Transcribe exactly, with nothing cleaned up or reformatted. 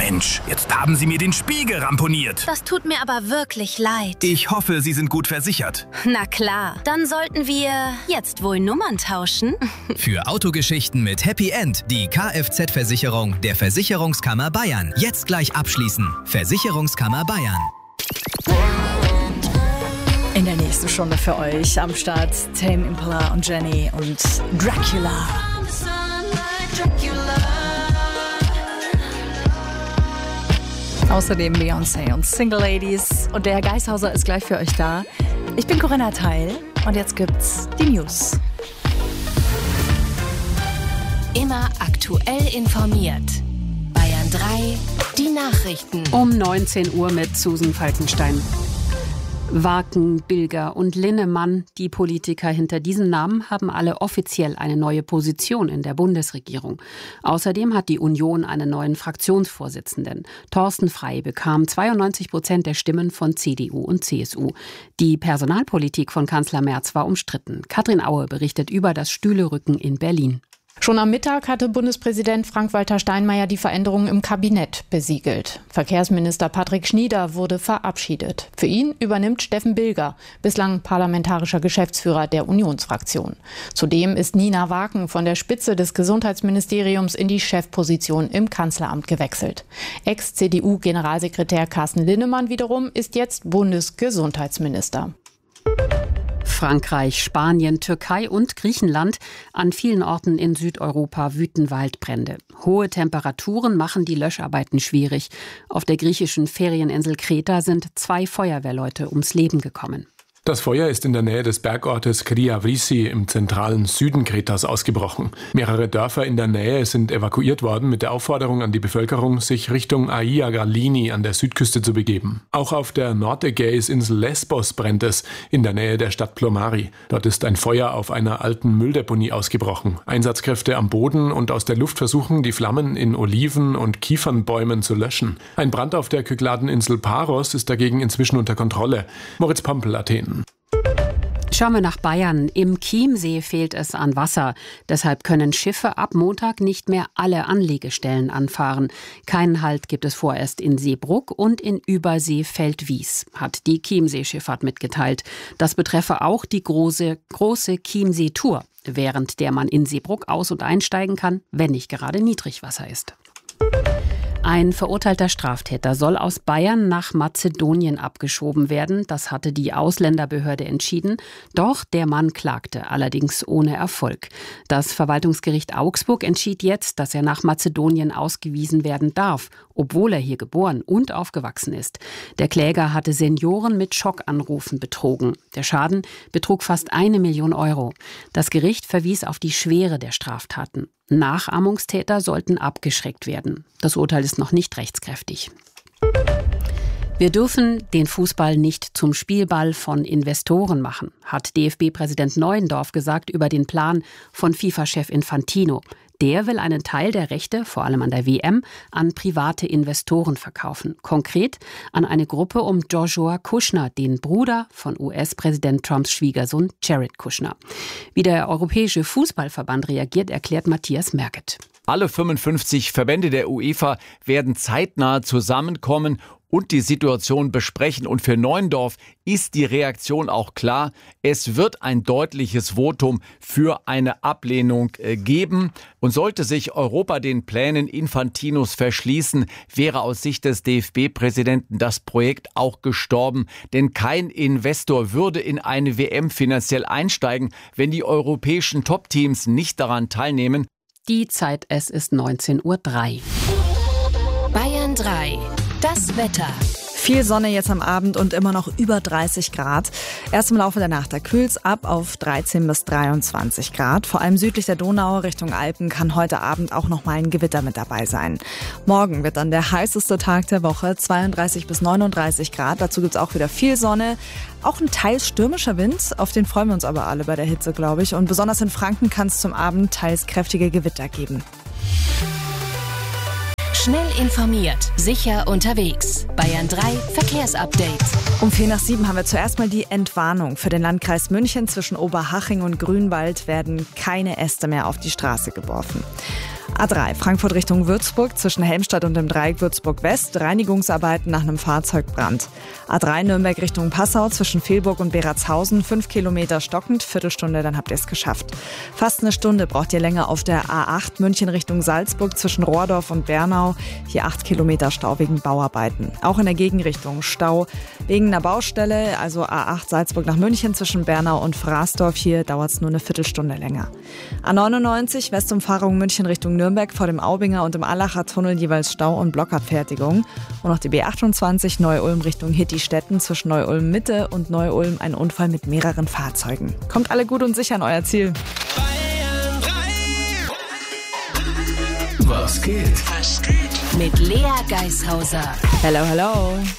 Mensch, jetzt haben Sie mir den Spiegel ramponiert. Das tut mir aber wirklich leid. Ich hoffe, Sie sind gut versichert. Na klar, dann sollten wir jetzt wohl Nummern tauschen. Für Autogeschichten mit Happy End die Kfz-Versicherung der Versicherungskammer Bayern. Jetzt gleich abschließen. Versicherungskammer Bayern. In der nächsten Stunde für euch am Start Tame Impala und Jenny und Dracula. Außerdem Beyoncé und Single Ladies. Und der Herr Geishauser ist gleich für euch da. Ich bin Corinna Teil und jetzt gibt's die News. Immer aktuell informiert. Bayern drei, die Nachrichten. Um neunzehn Uhr mit Susan Falkenstein. Waken, Bilger und Linnemann, die Politiker hinter diesen Namen, haben alle offiziell eine neue Position in der Bundesregierung. Außerdem hat die Union einen neuen Fraktionsvorsitzenden. Thorsten Frey bekam zweiundneunzig Prozent der Stimmen von C D U und C S U. Die Personalpolitik von Kanzler Merz war umstritten. Katrin Aue berichtet über das Stühlerücken in Berlin. Schon am Mittag hatte Bundespräsident Frank-Walter Steinmeier die Veränderungen im Kabinett besiegelt. Verkehrsminister Patrick Schnieder wurde verabschiedet. Für ihn übernimmt Steffen Bilger, bislang parlamentarischer Geschäftsführer der Unionsfraktion. Zudem ist Nina Waken von der Spitze des Gesundheitsministeriums in die Chefposition im Kanzleramt gewechselt. Ex-C D U-Generalsekretär Carsten Linnemann wiederum ist jetzt Bundesgesundheitsminister. Frankreich, Spanien, Türkei und Griechenland. An vielen Orten in Südeuropa wüten Waldbrände. Hohe Temperaturen machen die Löscharbeiten schwierig. Auf der griechischen Ferieninsel Kreta sind zwei Feuerwehrleute ums Leben gekommen. Das Feuer ist in der Nähe des Bergortes Kriavrisi im zentralen Süden Kretas ausgebrochen. Mehrere Dörfer in der Nähe sind evakuiert worden mit der Aufforderung an die Bevölkerung, sich Richtung Aia Galini an der Südküste zu begeben. Auch auf der Nordägäisinsel Lesbos brennt es, in der Nähe der Stadt Plomari. Dort ist ein Feuer auf einer alten Mülldeponie ausgebrochen. Einsatzkräfte am Boden und aus der Luft versuchen, die Flammen in Oliven- und Kiefernbäumen zu löschen. Ein Brand auf der Kykladeninsel Paros ist dagegen inzwischen unter Kontrolle. Moritz Pampel, Athen. Schauen wir nach Bayern. Im Chiemsee fehlt es an Wasser. Deshalb können Schiffe ab Montag nicht mehr alle Anlegestellen anfahren. Keinen Halt gibt es vorerst in Seebruck und in Übersee-Feldwies, hat die Chiemsee-Schifffahrt mitgeteilt. Das betreffe auch die große, große Chiemsee-Tour, während der man in Seebruck aus- und einsteigen kann, wenn nicht gerade Niedrigwasser ist. Ein verurteilter Straftäter soll aus Bayern nach Mazedonien abgeschoben werden. Das hatte die Ausländerbehörde entschieden. Doch der Mann klagte, allerdings ohne Erfolg. Das Verwaltungsgericht Augsburg entschied jetzt, dass er nach Mazedonien ausgewiesen werden darf, obwohl er hier geboren und aufgewachsen ist. Der Kläger hatte Senioren mit Schockanrufen betrogen. Der Schaden betrug fast eine Million Euro. Das Gericht verwies auf die Schwere der Straftaten. Nachahmungstäter sollten abgeschreckt werden. Das Urteil ist noch nicht rechtskräftig. Wir dürfen den Fußball nicht zum Spielball von Investoren machen, hat D F B-Präsident Neuendorf gesagt über den Plan von FIFA-Chef Infantino. Der will einen Teil der Rechte, vor allem an der W M, an private Investoren verkaufen. Konkret an eine Gruppe um Joshua Kushner, den Bruder von U S-Präsident Trumps Schwiegersohn Jared Kushner. Wie der Europäische Fußballverband reagiert, erklärt Matthias Merget. Alle fünfundfünfzig Verbände der UEFA werden zeitnah zusammenkommen und die Situation besprechen. Und für Neuendorf ist die Reaktion auch klar. Es wird ein deutliches Votum für eine Ablehnung geben. Und sollte sich Europa den Plänen Infantinos verschließen, wäre aus Sicht des D F B-Präsidenten das Projekt auch gestorben. Denn kein Investor würde in eine W M finanziell einsteigen, wenn die europäischen Top-Teams nicht daran teilnehmen. Die Zeit, es ist neunzehn Uhr drei. Bayern drei. Das Wetter. Viel Sonne jetzt am Abend und immer noch über dreißig Grad. Erst im Laufe der Nacht, da kühlt's ab auf dreizehn bis dreiundzwanzig Grad. Vor allem südlich der Donau Richtung Alpen kann heute Abend auch noch mal ein Gewitter mit dabei sein. Morgen wird dann der heißeste Tag der Woche, zweiunddreißig bis neununddreißig Grad. Dazu gibt's auch wieder viel Sonne. Auch ein teils stürmischer Wind, auf den freuen wir uns aber alle bei der Hitze, glaube ich. Und besonders in Franken kann es zum Abend teils kräftige Gewitter geben. Schnell informiert, sicher unterwegs. Bayern drei Verkehrsupdate. Um vier nach sieben haben wir zuerst mal die Entwarnung. Für den Landkreis München zwischen Oberhaching und Grünwald werden keine Äste mehr auf die Straße geworfen. A drei, Frankfurt Richtung Würzburg, zwischen Helmstadt und dem Dreieck Würzburg-West, Reinigungsarbeiten nach einem Fahrzeugbrand. A drei, Nürnberg Richtung Passau, zwischen Velburg und Beratshausen, fünf Kilometer stockend, Viertelstunde, dann habt ihr es geschafft. Fast eine Stunde braucht ihr länger auf der A acht, München Richtung Salzburg, zwischen Rohrdorf und Bernau, hier acht Kilometer Stau wegen Bauarbeiten. Auch in der Gegenrichtung Stau wegen einer Baustelle, also A acht Salzburg nach München, zwischen Bernau und Fraßdorf, hier dauert es nur eine Viertelstunde länger. A neunundneunzig, Westumfahrung München Richtung Nürnberg, vor dem Aubinger und dem Allacher Tunnel jeweils Stau und Blockabfertigung. Und noch die B achtundzwanzig, Neu-Ulm Richtung Hittistetten, zwischen Neu-Ulm Mitte und Neu-Ulm ein Unfall mit mehreren Fahrzeugen. Kommt alle gut und sicher an euer Ziel. Was geht? Mit Lea Geishauser. Hello, hello.